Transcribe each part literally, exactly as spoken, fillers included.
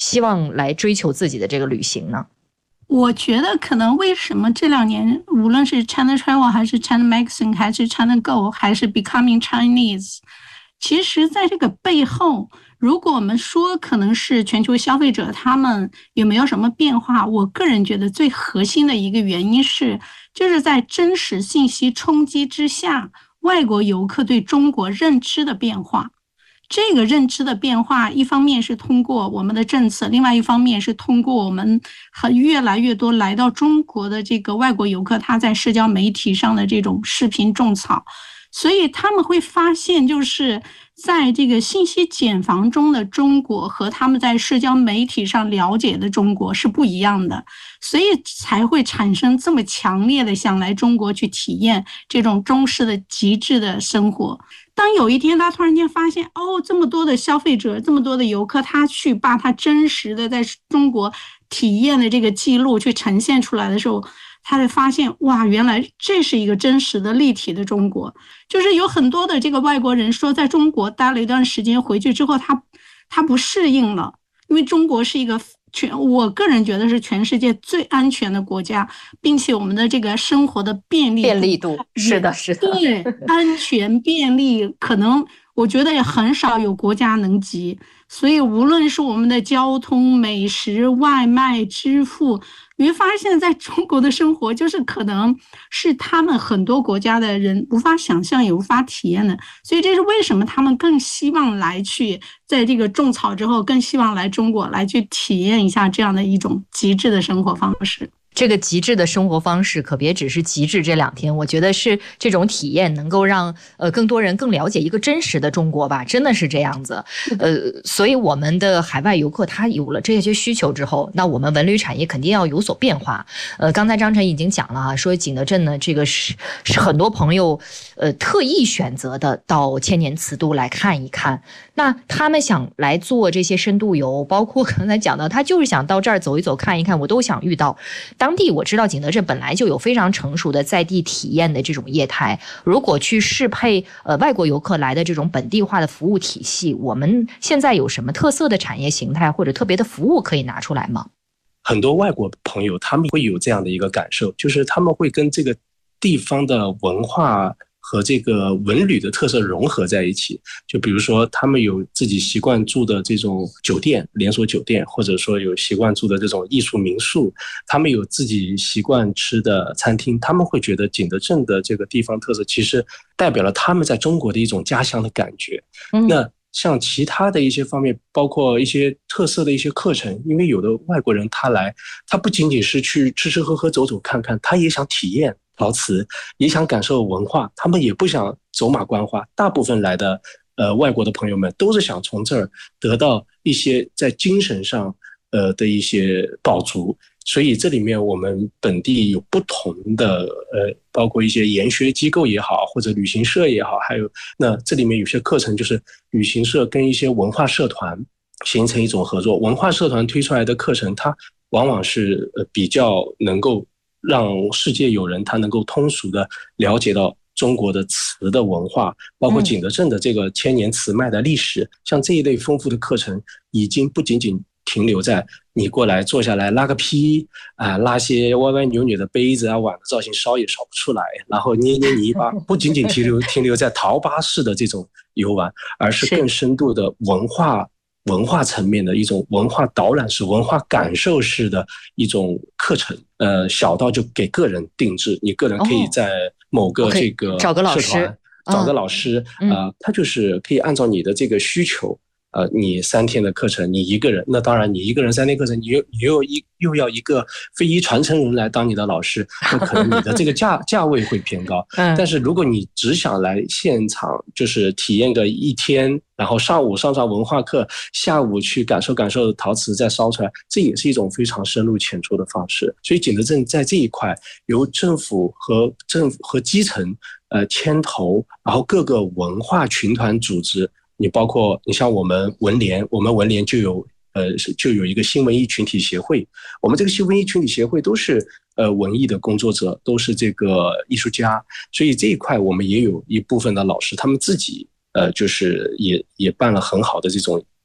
希望来追求自己的这个旅行呢？ 我觉得可能为什么这两年无论是 China Travel 还是 China Magazine 还是 China Go 还是 Becoming Chinese， 其实在这个背后，如果我们说可能是全球消费者他们有没有什么变化，我个人觉得最核心的一个原因是，就是在真实信息冲击之下，外国游客对中国认知的变化。这个认知的变化，一方面是通过我们的政策，另外一方面是通过我们和越来越多来到中国的这个外国游客，他在社交媒体上的这种视频种草，所以他们会发现，就是在这个信息茧房中的中国和他们在社交媒体上了解的中国是不一样的，所以才会产生这么强烈的想来中国去体验这种中式的极致的生活。当有一天他突然间发现，哦，这么多的消费者，这么多的游客，他去把他真实的在中国体验的这个记录去呈现出来的时候，他会发现，哇，原来这是一个真实的立体的中国。就是有很多的这个外国人说，在中国待了一段时间，回去之后他他不适应了，因为中国是一个全，我个人觉得是全世界最安全的国家，并且我们的这个生活的便利度便利度是的是的， 对，安全便利，可能我觉得也很少有国家能及。所以无论是我们的交通、美食、外卖、支付，你会发现在中国的生活就是可能是他们很多国家的人无法想象也无法体验的。所以这是为什么他们更希望来去在这个种草之后更希望来中国来去体验一下这样的一种极致的生活方式。 这个极致的生活方式可别只是极致这两天，我觉得是这种体验能够让呃更多人更了解一个真实的中国吧，真的是这样子。呃，所以我们的海外游客他有了这些需求之后，那我们文旅产业肯定要有所变化。呃，刚才张晨已经讲了啊，说景德镇呢，这个是是很多朋友呃特意选择的到千年瓷都来看一看。那他们想来做这些深度游，包括刚才讲的，他就是想到这儿走一走看一看，我都想遇到。当地我知道景德镇本来就有非常成熟的在地体验的这种业态，如果去适配呃外国游客来的这种本地化的服务体系，我们现在有什么特色的产业形态或者特别的服务可以拿出来吗？ 很多外国朋友他们会有这样的一个感受，就是他们会跟这个地方的文化和这个文旅的特色融合在一起。就比如说他们有自己习惯住的这种酒店，连锁酒店，或者说有习惯住的这种艺术民宿，他们有自己习惯吃的餐厅，他们会觉得景德镇的这个地方特色其实代表了他们在中国的一种家乡的感觉。嗯、那像其他的一些方面，包括一些特色的一些课程，因为有的外国人他来，他不仅仅是去吃吃喝喝走走看看，他也想体验陶瓷，也想感受文化，他们也不想走马观花。大部分来的呃外国的朋友们都是想从这儿得到一些在精神上呃的一些饱足。所以这里面我们本地有不同的呃，包括一些研学机构也好，或者旅行社也好，还有那这里面有些课程就是旅行社跟一些文化社团形成一种合作，文化社团推出来的课程，它往往是呃比较能够让世界友人他能够通俗的了解到中国的瓷的文化，包括景德镇的这个千年瓷卖的历史、嗯、像这一类丰富的课程已经不仅仅停留在你过来坐下来拉个坯啊、呃，拉些歪歪扭扭的杯子啊碗的造型烧也烧不出来，然后捏捏泥巴，不仅仅停留停留在陶巴式的这种游玩，而是更深度的文化文化层面的一种文化导览式、文化感受式的一种课程。呃，小到就给个人定制，你个人可以在某个这个社团、 找个老师， 找个老师， 嗯、 呃，他就是可以按照你的这个需求。呃，你三天的课程，你一个人，那当然，你一个人三天课程，你又你又一又要一个非遗传承人来当你的老师，那可能你的这个价价位会偏高。嗯，但是如果你只想来现场，就是体验个一天，然后上午上上文化课，下午去感受感受陶瓷再烧出来，这也是一种非常深入浅出的方式。所以景德镇在这一块，由政府和政府和基层呃牵头，然后各个文化群团组织。你包括你像我们文联，我们文联就有呃就有一个新文艺群体协会，我们这个新文艺群体协会都是呃文艺的工作者，都是这个艺术家，所以这一块我们也有一部分的老师，他们自己呃就是也也办了很好的这种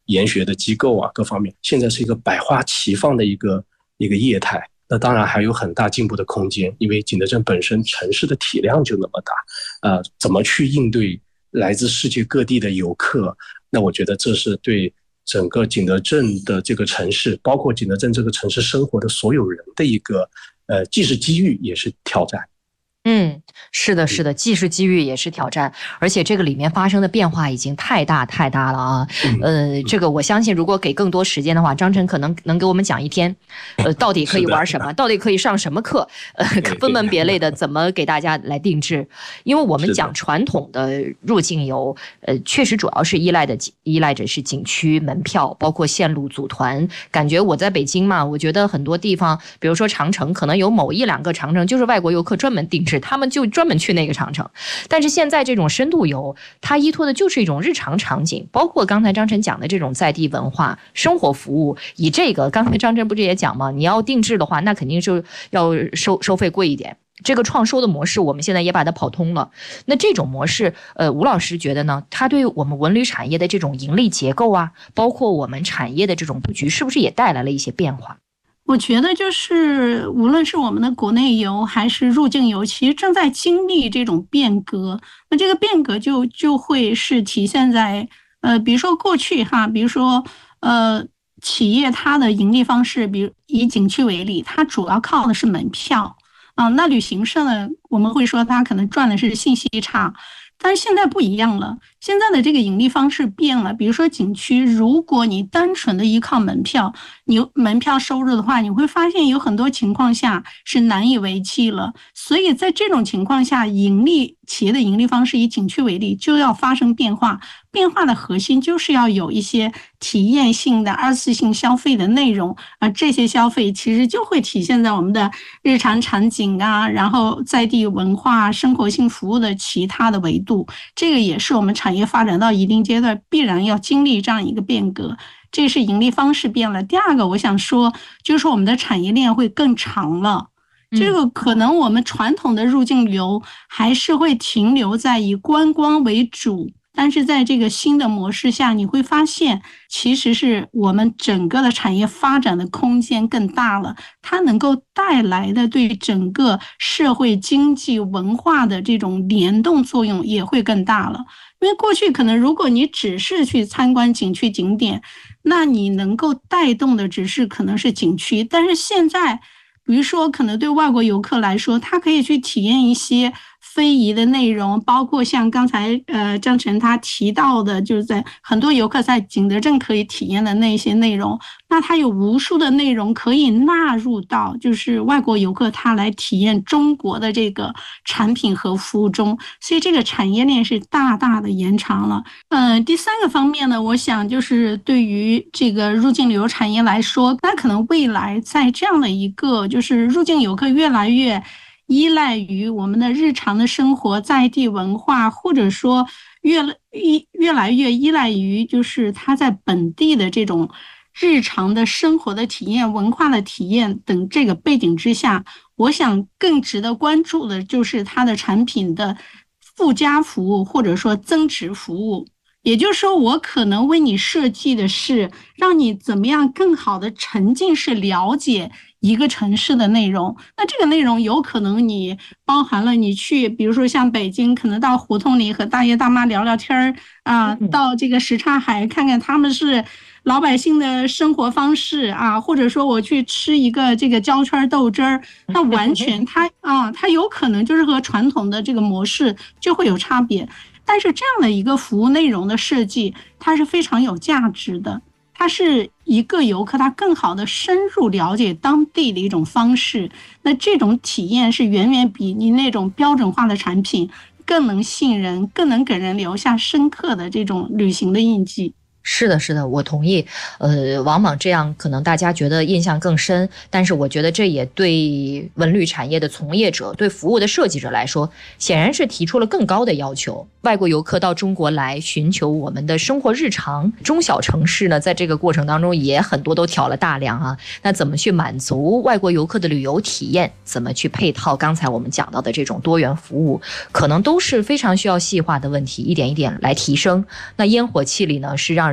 研学的机构啊，各方面现在是一个百花齐放的一个一个业态。那当然还有很大进步的空间，因为景德镇本身城市的体量就那么大，呃，怎么去应对来自世界各地的游客？那我觉得这是对整个景德镇的这个城市，包括景德镇这个城市生活的所有人的一个，呃，既是机遇也是挑战。 嗯，是的，是的，既是机遇也是挑战，而且这个里面发生的变化已经太大太大了啊！呃，这个我相信，如果给更多时间的话，张晨可能能给我们讲一天，呃，到底可以玩什么，到底可以上什么课，呃，分门别类的怎么给大家来定制。因为我们讲传统的入境游，呃，确实主要是依赖的依赖着是景区门票，包括线路组团。感觉我在北京嘛，我觉得很多地方，比如说长城，可能有某一两个长城就是外国游客专门定制。他们就专门去那个长城，但是现在这种深度游，它依托的就是一种日常场景，包括刚才张晨讲的这种在地文化、生活服务。以这个，刚才张晨不是也讲吗？你要定制的话，那肯定是要收收费贵一点。这个创收的模式，我们现在也把它跑通了。那这种模式，呃，吴老师觉得呢？它对我们文旅产业的这种盈利结构啊，包括我们产业的这种布局，是不是也带来了一些变化？ 我觉得就是无论是我们的国内游还是入境游，其实正在经历这种变革。那这个变革就就会是体现在呃，比如说过去哈，比如说呃，企业它的盈利方式，比如以景区为例，它主要靠的是门票啊。那旅行社呢，我们会说它可能赚的是信息差。但是现在不一样了，现在的这个盈利方式变了。比如说景区，如果你单纯的依靠门票，你门票收入的话，你会发现有很多情况下是难以为继了。所以在这种情况下，盈利企业的盈利方式以景区为例，就要发生变化。变化的核心就是要有一些体验性的二次性消费的内容，而这些消费其实就会体现在我们的日常场景啊，然后在地文化、生活性服务的其他的维度。这个也是我们产业发展到一定阶段必然要经历这样一个变革。这是盈利方式变了。第二个我想说，就是我们的产业链会更长了。这个可能我们传统的入境游还是会停留在以观光为主，但是在这个新的模式下，你会发现其实是我们整个的产业发展的空间更大了，它能够带来的对整个社会经济文化的这种联动作用也会更大了。因为过去可能如果你只是去参观景区景点，那你能够带动的只是可能是景区，但是现在比如说可能对外国游客来说，他可以去体验一些非遗的内容，包括像刚才呃张晨他提到的，就是在很多游客在景德镇可以体验的那些内容，那他有无数的内容可以纳入到就是外国游客他来体验中国的这个产品和服务中，所以这个产业链是大大的延长了。呃，第三个方面呢，我想就是对于这个入境旅游产业来说，那可能未来在这样的一个就是入境游客越来越依赖于我们的日常的生活在地文化，或者说越越越来越依赖于就是他在本地的这种日常的生活的体验、文化的体验等这个背景之下，我想更值得关注的就是它的产品的附加服务或者说增值服务。也就是说，我可能为你设计的是让你怎么样更好的沉浸式了解一个城市的内容。那这个内容有可能你包含了你去比如说像北京，可能到胡同里和大爷大妈聊聊天啊，到这个什刹海看看他们是老百姓的生活方式啊，或者说我去吃一个这个焦圈豆汁儿，那完全它啊，它有可能就是和传统的这个模式就会有差别。但是这样的一个服务内容的设计，它是非常有价值的，它是一个游客他更好的深入了解当地的一种方式。那这种体验是远远比你那种标准化的产品更能信任，更能给人留下深刻的这种旅行的印记。 是的，是的，我同意。呃，往往这样可能大家觉得印象更深，但是我觉得这也对文旅产业的从业者、对服务的设计者来说，显然是提出了更高的要求。外国游客到中国来寻求我们的生活日常，中小城市呢，在这个过程当中也很多都挑了大梁啊。那怎么去满足外国游客的旅游体验？怎么去配套刚才我们讲到的这种多元服务，可能都是非常需要细化的问题，一点一点来提升。那烟火气里呢，是让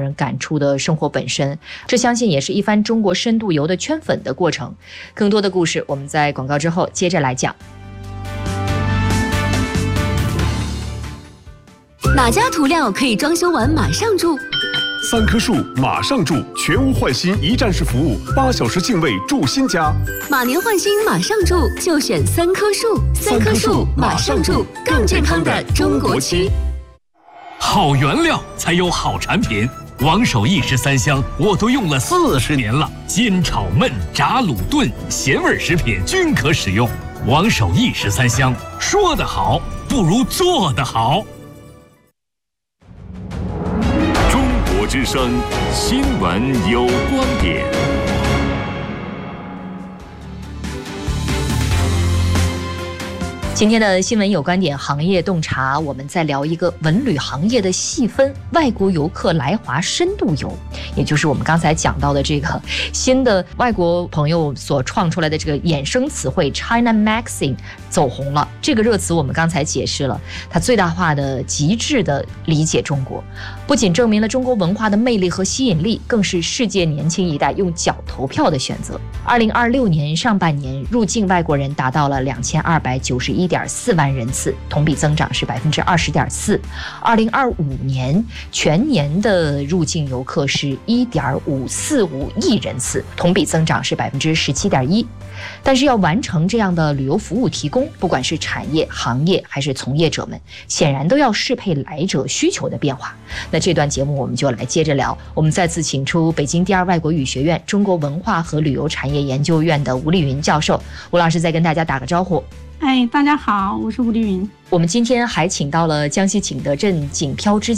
人感触的生活本身。这相信也是一番中国深度游的圈粉的过程。更多的故事我们在广告之后接着来讲。 哪家涂料可以装修完马上住？ 三棵树马上住，全屋换新一站式服务，八小时净位住新家。 马年换新马上住，就选三棵树。三棵树马上住，更健康的中国区。 好原料才有好产品。王守义十三香我都用了四十年了，煎炒焖炸卤炖咸味食品均可使用。王守义十三香，说得好不如做得好。 中国之声新闻有观点。 今天的新闻有观点行业洞察，我们在聊一个文旅行业的细分，外国游客来华深度游，也就是我们刚才讲到的这个新的外国朋友所创出来的这个衍生词汇 China Maxing 走红了。这个热词我们刚才解释了，它最大化的极致的理解中国，不仅证明了中国文化的魅力和吸引力，更是世界年轻一代用脚投票的选择。二零二六年上半年入境外国人达到了两千二百九十一点四万人次，同比增长是百分之二十点四。二零二五年全年的入境游客是一点五四五亿人次，同比增长是百分之十七点一。但是要完成这样的旅游服务提供，不管是产业、行业还是从业者们，显然都要适配来者需求的变化。那这段节目我们就来接着聊。我们再次请出北京第二外国语学院中国文化和旅游产业研究院的吴丽云教授。吴老师再跟大家打个招呼。 哎，大家好，我是吴丽云。 我们今天还请到了江西景德镇锦漂之